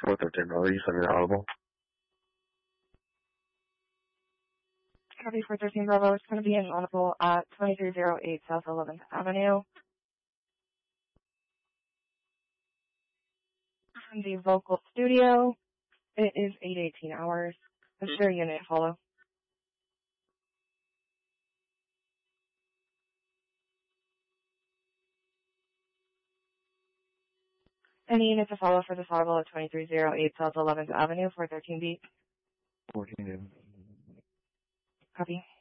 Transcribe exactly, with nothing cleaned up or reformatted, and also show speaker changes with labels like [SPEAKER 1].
[SPEAKER 1] four thirteen, Bravo. You said you're audible.
[SPEAKER 2] Copy four thirteen Bravo. It's going to be inaudible at twenty-three oh eight South eleventh Avenue. From the vocal studio, it is eight eighteen hours. Is your unit follow? Any unit to follow for this audible at twenty-three oh eight South eleventh Avenue, four thirteen B?
[SPEAKER 1] fourteen.
[SPEAKER 2] Copy.